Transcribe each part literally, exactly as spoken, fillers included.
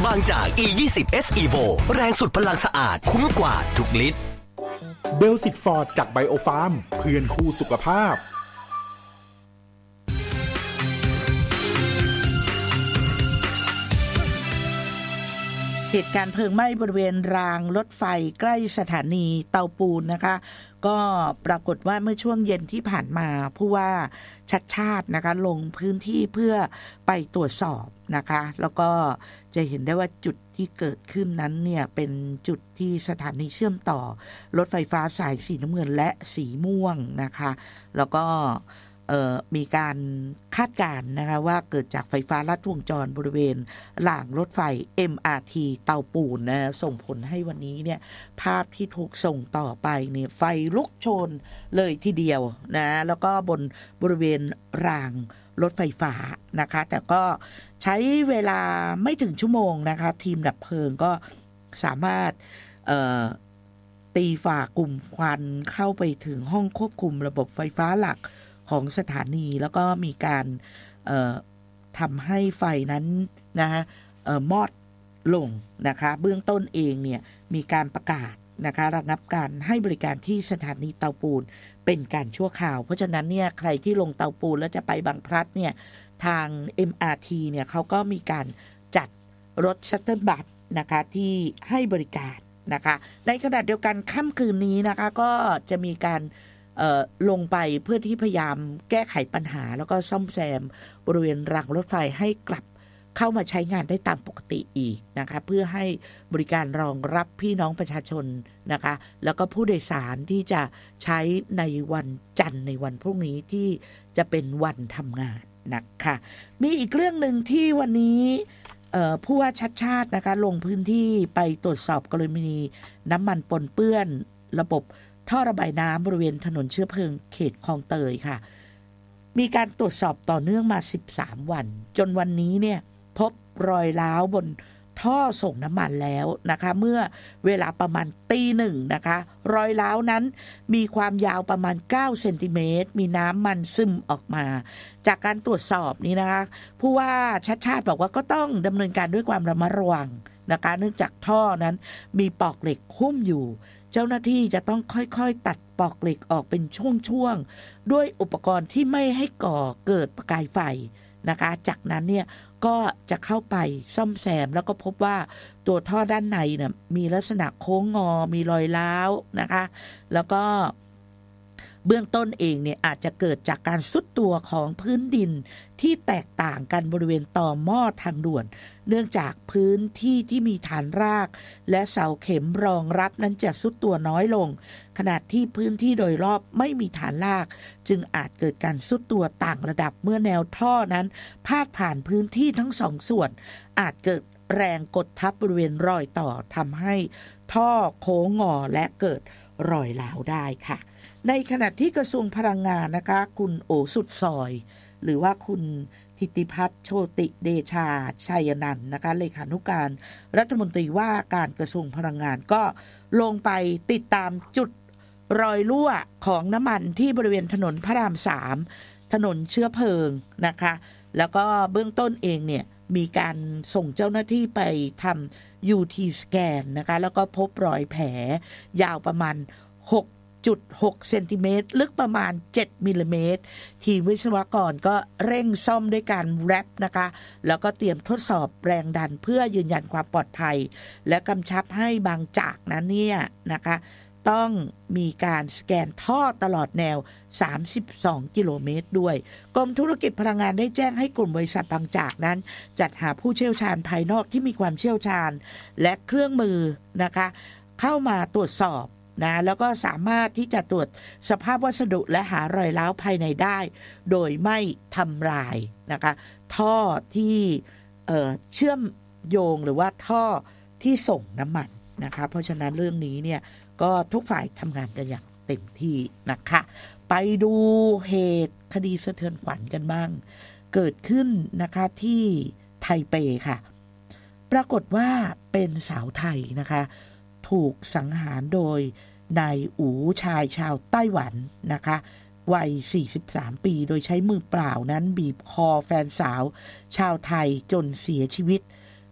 บางจาก อี ยี่สิบ เอส Evo แรงสุดพลังสะอาดคุ้มกว่าทุกลิตรเบลสิกฟอร์ดจากไบโอฟาร์มเพื่อนคู่สุขภาพเหตุการณ์เพลิงไหม้บริเวณรางรถไฟใกล้สถานีเตาปูนนะคะก็ปรากฏว่าเมื่อช่วงเย็นที่ผ่านมาผู้ว่าชัดชาตินะคะลงพื้นที่เพื่อไปตรวจสอบนะคะแล้วก็จะเห็นได้ว่าจุดที่เกิดขึ้นนั้นเนี่ยเป็นจุดที่สถานีเชื่อมต่อรถไฟฟ้าสายสีน้ำเงินและสีม่วงนะคะแล้วก็มีการคาดการณ์นะคะว่าเกิดจากไฟฟ้าลัดวงจรบริเวณรางรถไฟ เอ็ม อาร์ ที เตาปูนนะส่งผลให้วันนี้เนี่ยภาพที่ถูกส่งต่อไปเนี่ยไฟลุกโชนเลยทีเดียวนะแล้วก็บนบริเวณรางรถไฟฟ้านะคะแต่ก็ใช้เวลาไม่ถึงชั่วโมงนะคะทีมดับเพลิงก็สามารถตีฝ่ากลุ่มควันเข้าไปถึงห้องควบคุมระบบไฟฟ้าหลักของสถานีแล้วก็มีการทำให้ไฟนั้นนะฮะมอดลงนะคะเบื้องต้นเองเนี่ยมีการประกาศนะคะระงับการให้บริการที่สถานีเตาปูนเป็นการชั่วคราวเพราะฉะนั้นเนี่ยใครที่ลงเตาปูนแล้วจะไปบางพลัดเนี่ยทาง เอ็ม อาร์ ที เนี่ยเขาก็มีการจัดรถชัตเทิลบัสนะคะที่ให้บริการนะคะในขณะเดียวกันค่ำคืนนี้นะคะก็จะมีการลงไปเพื่อที่พยายามแก้ไขปัญหาแล้วก็ซ่อมแซมบริเวณรางรถไฟให้กลับเข้ามาใช้งานได้ตามปกติอีกนะคะเพื่อให้บริการรองรับพี่น้องประชาชนนะคะแล้วก็ผู้โดยสารที่จะใช้ในวันจันทร์ในวันพรุ่งนี้ที่จะเป็นวันทำงานนะคะมีอีกเรื่องนึงที่วันนี้ผู้ว่าชัดชาตินะคะลงพื้นที่ไปตรวจสอบกรณีน้ำมันปนเปื้อนระบบท่อระบายน้ำบริเวณถนนเชื้อเพลิงเขตคลองเตยค่ะมีการตรวจสอบต่อเนื่องมาสิบสามวันจนวันนี้เนี่ยพบรอยร้าวบนท่อส่งน้ำมันแล้วนะคะเมื่อเวลาประมาณตีหนึ่งนะคะรอยร้าวนั้นมีความยาวประมาณเก้าเซนติเมตรมีน้ำมันซึมออกมาจากการตรวจสอบนี้นะคะผู้ว่าชัดชาติบอกว่าก็ต้องดำเนินการด้วยความระมัดระวังนะคะเนื่องจากท่อนั้นมีปอกเหล็กหุ้มอยู่เจ้าหน้าที่จะต้องค่อยๆตัดปอกเหล็กออกเป็นช่วงๆด้วยอุปกรณ์ที่ไม่ให้ก่อเกิดประกายไฟนะคะจากนั้นเนี่ยก็จะเข้าไปซ่อมแซมแล้วก็พบว่าตัวท่อด้านในเนี่ยมีลักษณะโค้งงอมีรอยร้าวนะคะแล้วก็เบื้องต้นเองเนี่ยอาจจะเกิดจากการทรุดตัวของพื้นดินที่แตกต่างกันบริเวณต่อหม้อทางด่วนเนื่องจากพื้นที่ที่มีฐานรากและเสาเข็มรองรับนั้นจะทรุดตัวน้อยลงขณะที่พื้นที่โดยรอบไม่มีฐานรากจึงอาจเกิดการทรุดตัวต่างระดับเมื่อแนวท่อนั้นพาดผ่านพื้นที่ทั้งสองส่วนอาจเกิดแรงกดทับบริเวณรอยต่อทำให้ท่อโค้งงอและเกิดรอยร้าวได้ค่ะในขณะที่กระทรวงพลังงานนะคะคุณโอสุดซอยหรือว่าคุณธิติพัฒน์โชติเดชาชัยนันท์นะคะเลขานุการรัฐมนตรีว่าการกระทรวงพลังงานก็ลงไปติดตามจุดรอยรั่วของน้ำมันที่บริเวณถนนพระรามสามถนนเชื้อเพลิงนะคะแล้วก็เบื้องต้นเองเนี่ยมีการส่งเจ้าหน้าที่ไปทำ ยู ที สแกนนะคะแล้วก็พบรอยแผลยาวประมาณหกจุดหกเซนติเมตรลึกประมาณเจ็ดมิลลิเมตรทีมวิศวกรก็เร่งซ่อมด้วยการแรปนะคะแล้วก็เตรียมทดสอบแรงดันเพื่อยืนยันความปลอดภัยและกำชับให้บางจากนั้นเนี่ยนะคะต้องมีการสแกนท่อตลอดแนวสามสิบสองกิโลเมตรด้วยกรมธุรกิจพลังงานได้แจ้งให้กลุ่มบริษัทบางจากนั้นจัดหาผู้เชี่ยวชาญภายนอกที่มีความเชี่ยวชาญและเครื่องมือนะคะเข้ามาตรวจสอบนะแล้วก็สามารถที่จะตรวจสภาพวัสดุและหารอยร้าวภายในได้โดยไม่ทำลายนะคะท่อที่เอ่อเชื่อมโยงหรือว่าท่อที่ส่งน้ำมันนะคะเพราะฉะนั้นเรื่องนี้เนี่ยก็ทุกฝ่ายทำงานกันอย่างเต็มที่นะคะไปดูเหตุคดีสะเทือนขวัญกันบ้างเกิดขึ้นนะคะที่ไทเปค่ะปรากฏว่าเป็นสาวไทยนะคะถูกสังหารโดยนายอู๋ชายชาวไต้หวันนะคะวัยสี่สิบสามปีโดยใช้มือเปล่านั้นบีบคอแฟนสาวชาวไทยจนเสียชีวิต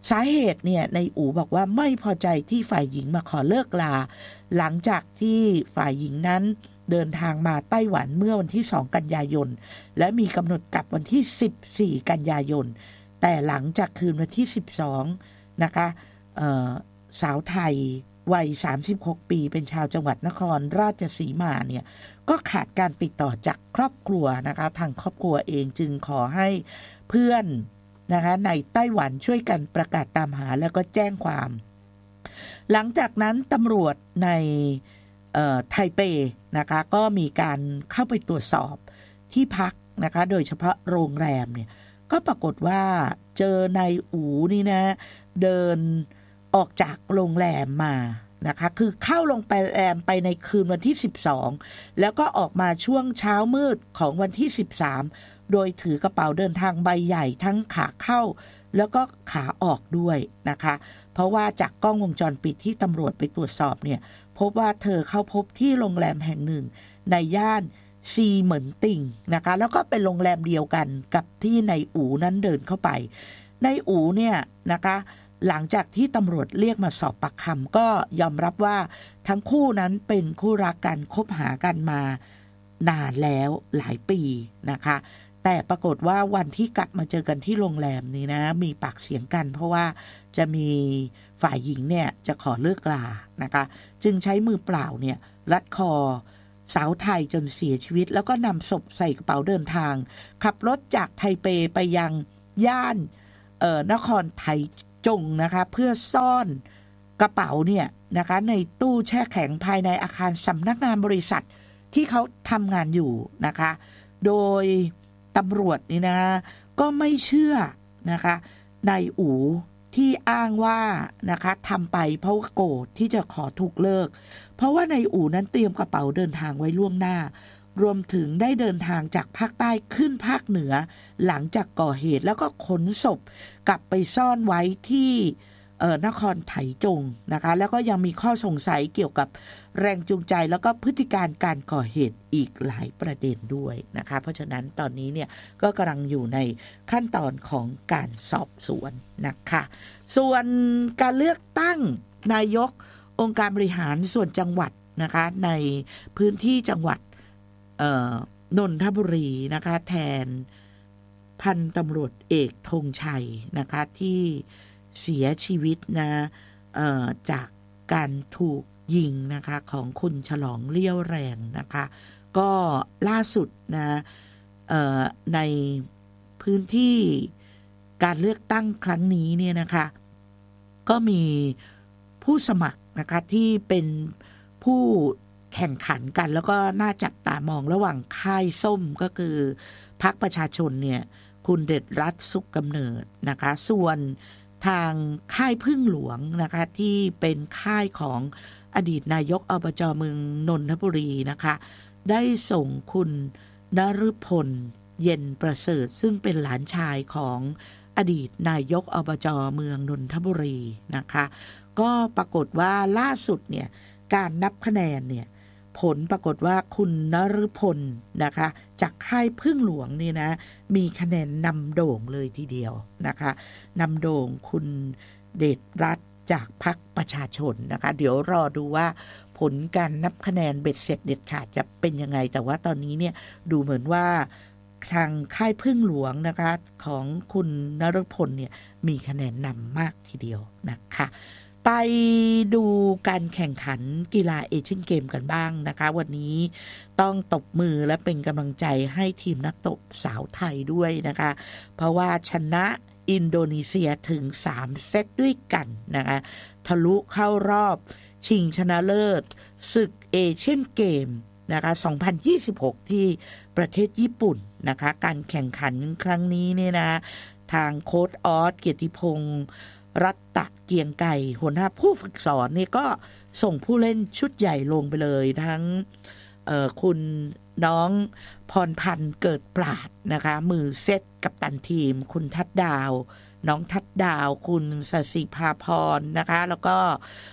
สาเหตุเนี่ยในอู๋บอกว่าไม่พอใจที่ฝ่ายหญิงมาขอเลิกลาหลังจากที่ฝ่ายหญิงนั้นเดินทางมาไต้หวันเมื่อวันที่สองกันยายนและมีกำหนดกลับวันที่สิบสี่กันยายนแต่หลังจากคืนวันที่สิบสองนะคะสาวไทยวัยสามสิบหกปีเป็นชาวจังหวัดนครราชสีมาเนี่ยก็ขาดการติดต่อจากครอบครัวนะคะทางครอบครัวเองจึงขอให้เพื่อนนะคะในไต้หวันช่วยกันประกาศตามหาแล้วก็แจ้งความหลังจากนั้นตำรวจในไทเปนะคะก็มีการเข้าไปตรวจสอบที่พักนะคะโดยเฉพาะโรงแรมเนี่ยก็ปรากฏว่าเจอนายอู๋นี่นะเดินออกจากโรงแรมมานะคะคือเข้าลงไปแรมไปในคืนวันที่สิบสองแล้วก็ออกมาช่วงเช้ามืดของวันที่สิบสามโดยถือกระเป๋าเดินทางใบใหญ่ทั้งขาเข้าแล้วก็ขาออกด้วยนะคะเพราะว่าจากกล้องวงจรปิดที่ตำรวจไปตรวจสอบเนี่ยพบว่าเธอเข้าพบที่โรงแรมแห่งหนึ่งในย่านซีเหมินติ่งนะคะแล้วก็เป็นโรงแรมเดียวกันกับที่นายอู๋นั้นเดินเข้าไปนายอู๋เนี่ยนะคะหลังจากที่ตำรวจเรียกมาสอบปากคำก็ยอมรับว่าทั้งคู่นั้นเป็นคู่รักกันคบหากันมานานแล้วหลายปีนะคะแต่ปรากฏว่าวันที่กลับมาเจอกันที่โรงแรมนี้นะมีปากเสียงกันเพราะว่าจะมีฝ่ายหญิงเนี่ยจะขอเลิกลานะคะจึงใช้มือเปล่าเนี่ยรัดคอสาวไทยจนเสียชีวิตแล้วก็นำศพใส่กระเป๋าเดินทางขับรถจากไทเปไปยังย่านเอ่อนครไทจงนะคะเพื่อซ่อนกระเป๋าเนี่ยนะคะในตู้แช่แข็งภายในอาคารสำนักงานบริษัทที่เขาทำงานอยู่นะคะโดยตำรวจนี่นะก็ไม่เชื่อนะคะนายอู๋ที่อ้างว่านะคะทำไปเพราะว่าโกรธที่จะขอถูกเลิกเพราะว่านายอู๋นั้นเตรียมกระเป๋าเดินทางไว้ล่วงหน้ารวมถึงได้เดินทางจากภาคใต้ขึ้นภาคเหนือหลังจากก่อเหตุแล้วก็ขนศพกลับไปซ่อนไว้ที่เอ่อนครไถจงนะคะแล้วก็ยังมีข้อสงสัยเกี่ยวกับแรงจูงใจแล้วก็พฤติการการก่อเหตุอีกหลายประเด็นด้วยนะคะเพราะฉะนั้นตอนนี้เนี่ยก็กำลังอยู่ในขั้นตอนของการสอบสวนนะคะส่วนการเลือกตั้งนายกองค์การบริหารส่วนจังหวัดนะคะในพื้นที่จังหวัดนนทบุรีนะคะแทนพันตำรวจเอกธงชัยนะคะที่เสียชีวิตนะจากการถูกยิงนะคะของคุณฉลองเลี้ยวแรงนะคะก็ล่าสุดนะในพื้นที่การเลือกตั้งครั้งนี้เนี่ยนะคะก็มีผู้สมัครนะคะที่เป็นผู้แข่งขันกันแล้วก็น่าจับตามองระหว่างค่ายส้มก็คือพรรคประชาชนเนี่ยคุณเดชรัตน์สุขกำเนิดนะคะส่วนทางค่ายพึ่งหลวงนะคะที่เป็นค่ายของอดีตนายกอบจเมืองนนทบุรีนะคะได้ส่งคุณนฤพลเย็นประเสริฐซึ่งเป็นหลานชายของอดีตนายกอบจเมืองนนทบุรีนะคะก็ปรากฏว่าล่าสุดเนี่ยการนับคะแนนเนี่ยผลปรากฏว่าคุณนฤพลนะคะจากค่ายพึ่งหลวงนี่นะมีคะแนนนำโด่งเลยทีเดียวนะคะนำโด่งคุณเดชรัตน์จากพรรคประชาชนนะคะเดี๋ยวรอดูว่าผลการนับคะแนนเบ็ดเสร็จเด็ดขาดจะเป็นยังไงแต่ว่าตอนนี้เนี่ยดูเหมือนว่าทางค่ายพึ่งหลวงนะคะของคุณนฤพลเนี่ยมีคะแนนนำมากทีเดียวนะคะไปดูการแข่งขันกีฬาเอเชียนเกมกันบ้างนะคะวันนี้ต้องตบมือและเป็นกำลังใจให้ทีมนักตบสาวไทยด้วยนะคะเพราะว่าชนะอินโดนีเซียถึงสามเซตด้วยกันนะคะทะลุเข้ารอบชิงชนะเลิศศึกเอเชียนเกมนะคะสองพันยี่สิบหกที่ประเทศญี่ปุ่นนะคะการแข่งขันครั้งนี้เนี่ยนะทางโค้ชออสเกียรติพงศ์รัตตะเกียงไก่หัวหน้าผู้ฝึกสอนนี่ก็ส่งผู้เล่นชุดใหญ่ลงไปเลยทั้งคุณน้องพรพันธ์เกิดปราดนะคะมือเซตกัปตันทีมคุณทัดดาวน้องทัดดาวคุณสศิภาพรนะคะแล้วก็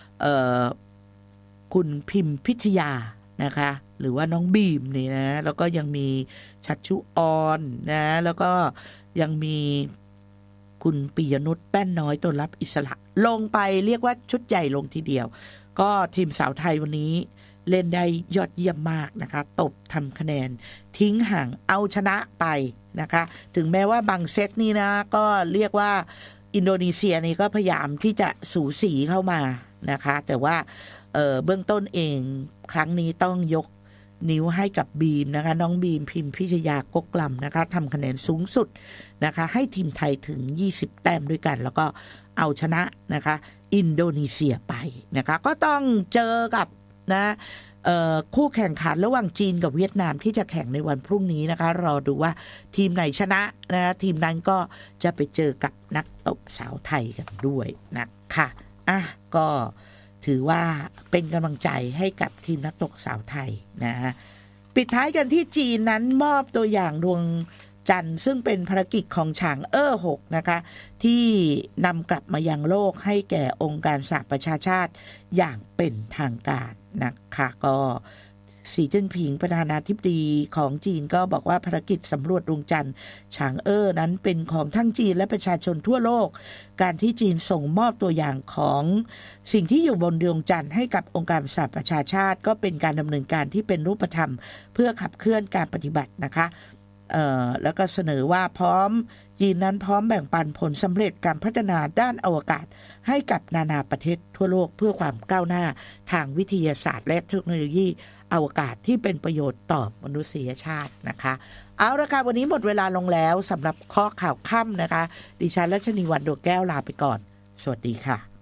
คุณพิมพิทยานะคะหรือว่าน้องบีมนี่นะแล้วก็ยังมีชัชชุออนนะแล้วก็ยังมีคุณปิยนุชแป้นน้อยตัวรับอิสระลงไปเรียกว่าชุดใหญ่ลงทีเดียวก็ทีมสาวไทยวันนี้เล่นได้ยอดเยี่ยมมากนะคะตบทำคะแนนทิ้งห่างเอาชนะไปนะคะถึงแม้ว่าบางเซตนี่นะก็เรียกว่าอินโดนีเซียนี่ก็พยายามที่จะสูสีเข้ามานะคะแต่ว่า เอ่อ เบื้องต้นเองครั้งนี้ต้องยกนิ้วให้กับบีมนะคะน้องบีมพิมพิชยากกลำนะคะทำคะแนนสูงสุดนะคะให้ทีมไทยถึงยี่สิบแต้มด้วยกันแล้วก็เอาชนะนะคะอินโดนีเซียไปนะคะก็ต้องเจอกับนะคู่แข่งขันระหว่างจีนกับเวียดนามที่จะแข่งในวันพรุ่งนี้นะคะรอดูว่าทีมไหนชนะนะทีมนั้นก็จะไปเจอกับนักตบสาวไทยกันด้วยนะคะอ่ะก็ถือว่าเป็นกำลังใจให้กับทีมนักตบสาวไทยนะฮะปิดท้ายกันที่จีนนั้นมอบตัวอย่างดวงจันทร์ซึ่งเป็นภารกิจของฉางเอ้อหกนะคะที่นำกลับมายังโลกให้แก่องค์การสหประชาชาติอย่างเป็นทางการนะคะก็สีจิ้นผิงประธานาธิบดีของจีนก็บอกว่าภารกิจสำรวจดวงจันทร์ฉางเอ้อนั้นเป็นของทั้งจีนและประชาชนทั่วโลกการที่จีนส่งมอบตัวอย่างของสิ่งที่อยู่บนดวงจันทร์ให้กับองค์การสหประชาชาติก็เป็นการดำเนินการที่เป็นรูปธรรมเพื่อขับเคลื่อนการปฏิบัตินะคะเอ่อแล้วก็เสนอว่าพร้อมจีนนั้นพร้อมแบ่งปันผลสำเร็จการพัฒนาด้านอวกาศให้กับนานาประเทศทั่วโลกเพื่อความก้าวหน้าทางวิทยาศาสตร์และเทคโนโลยีอวกาศที่เป็นประโยชน์ต่อมนุษยชาตินะคะเอาละค่ะวันนี้หมดเวลาลงแล้วสำหรับข้อข่าวค่ำนะคะดิฉันรัชนีวรรณดวงแก้วลาไปก่อนสวัสดีค่ะ